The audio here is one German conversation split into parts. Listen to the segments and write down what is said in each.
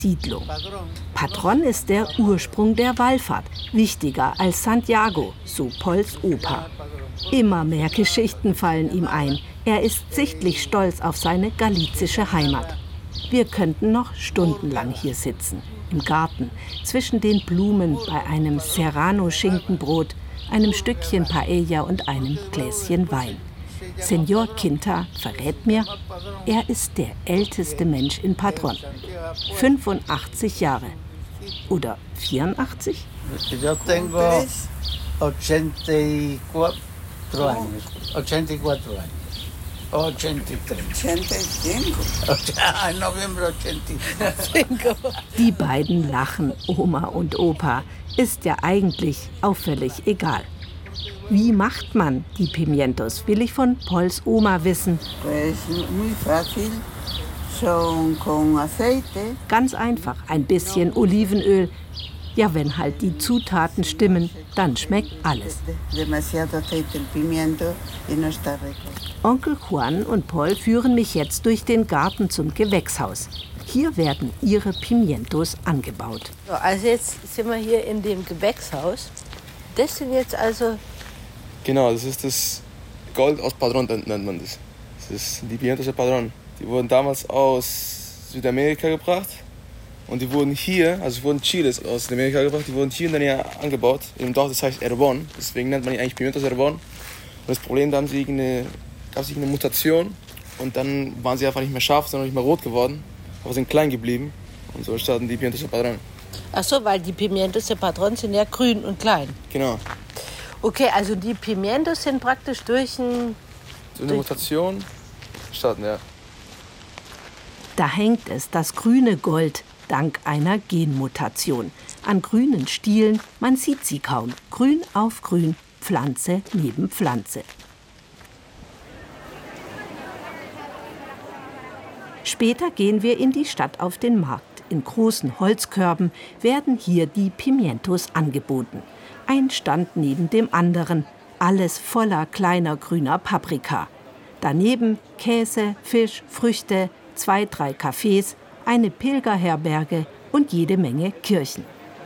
Siedlung. Padrón ist der Ursprung der Wallfahrt, wichtiger als Santiago, so Pols Opa. Immer mehr Geschichten fallen ihm ein. Er ist sichtlich stolz auf seine galizische Heimat. Wir könnten noch stundenlang hier sitzen, im Garten, zwischen den Blumen, bei einem Serrano-Schinkenbrot, einem Stückchen Paella und einem Gläschen Wein. Señor Quinta verrät mir, er ist der älteste Mensch in Padrón. 85 Jahre. Oder 84? Ich tengo 84 años. 84 años. 83. November 85. Die beiden lachen, Oma und Opa. Ist ja eigentlich auffällig egal. Wie macht man die Pimientos, will ich von Pols Oma wissen. Ganz einfach, ein bisschen Olivenöl. Ja, wenn halt die Zutaten stimmen, dann schmeckt alles. Onkel Juan und Pol führen mich jetzt durch den Garten zum Gewächshaus. Hier werden ihre Pimientos angebaut. So, also jetzt sind wir hier in dem Gewächshaus. Das sind jetzt also... Genau, das ist das Gold aus Padrón, nennt man das. Das ist die Pimientos de Padrón. Die wurden damals aus Südamerika gebracht. Und die wurden hier, also wurden Chiles aus Südamerika gebracht, die wurden hier in der Nähe angebaut. In einem Dorf, das heißt Herbón. Deswegen nennt man die eigentlich Pimientos Herbón. Und das Problem, da gab es eine Mutation. Und dann waren sie einfach nicht mehr scharf, sondern nicht mehr rot geworden. Aber sind klein geblieben. Und so starten die Pimientos de Padrón. Ach so, weil die Pimientos de Padrón sind ja grün und klein. Genau. Okay, also die Pimientos sind praktisch durch eine Mutation starten, ja. Da hängt es, das grüne Gold, dank einer Genmutation. An grünen Stielen, man sieht sie kaum. Grün auf grün, Pflanze neben Pflanze. Später gehen wir in die Stadt auf den Markt. In großen Holzkörben werden hier die Pimientos angeboten. Ein Stand neben dem anderen, alles voller kleiner grüner Paprika. Daneben Käse, Fisch, Früchte, 2, 3 Cafés, eine Pilgerherberge und jede Menge Kirchen.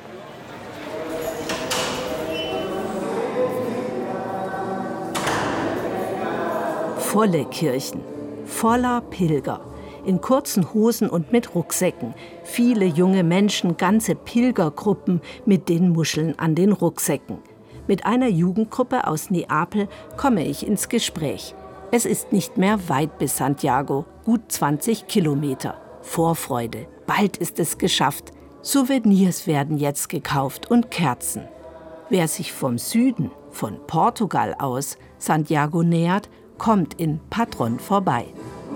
Volle Kirchen, voller Pilger. In kurzen Hosen und mit Rucksäcken. Viele junge Menschen, ganze Pilgergruppen mit den Muscheln an den Rucksäcken. Mit einer Jugendgruppe aus Neapel komme ich ins Gespräch. Es ist nicht mehr weit bis Santiago, gut 20 Kilometer. Vorfreude, bald ist es geschafft. Souvenirs werden jetzt gekauft und Kerzen. Wer sich vom Süden, von Portugal aus, Santiago nähert, kommt in Padrón vorbei.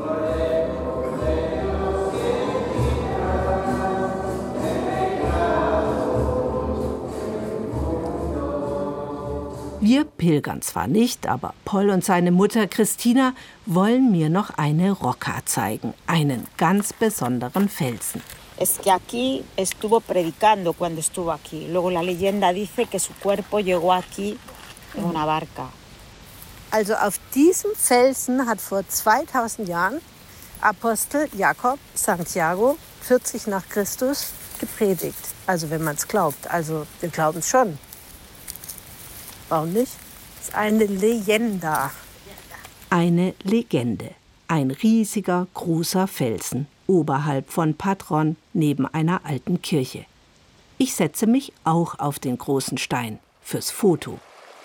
Wir pilgern zwar nicht, aber Pol und seine Mutter Cristina wollen mir noch eine Roca zeigen, einen ganz besonderen Felsen. Es que aquí estuvo predicando cuando estuvo aquí. Luego la leyenda dice que su cuerpo llegó aquí en una barca. Also auf diesem Felsen hat vor 2000 Jahren Apostel Jakob Santiago 40 nach Christus gepredigt. Also wenn man es glaubt. Also wir glauben es schon. Warum nicht? Das ist eine Legenda. Eine Legende. Ein riesiger, großer Felsen oberhalb von Padrón neben einer alten Kirche. Ich setze mich auch auf den großen Stein fürs Foto.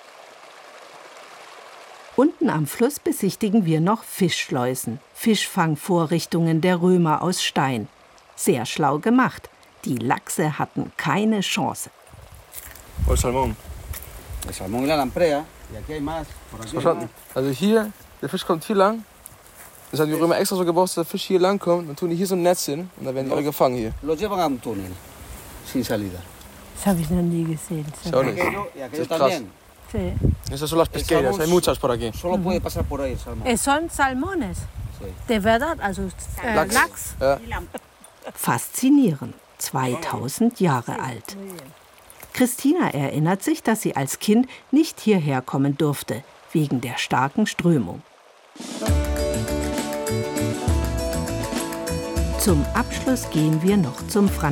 Unten am Fluss besichtigen wir noch Fischschleusen, Fischfangvorrichtungen der Römer aus Stein. Sehr schlau gemacht. Die Lachse hatten keine Chance. Oder Salmon. El salmón y la lamprea. Y aquí hay más. Por aquí hay más. Also hier, der Fisch kommt hier lang. Das haben die Römer extra so gebaut, dass der Fisch hier lang kommt. Dann tun die hier so ein Netz hin und dann werden die alle gefangen hier. Los llevan a un túnel, sin salida. Das habe ich noch nie gesehen. Schau nicht. Das ist krass. Estas son las pesqueras, hay muchas por aquí. Solo puede pasar por ahí el salmón. Son Salmones. Sí. De verdad, also Lachs. Ja. Faszinierend. 2000 Jahre alt. Christina erinnert sich, dass sie als Kind nicht hierher kommen durfte, wegen der starken Strömung. Zum Abschluss gehen wir noch zum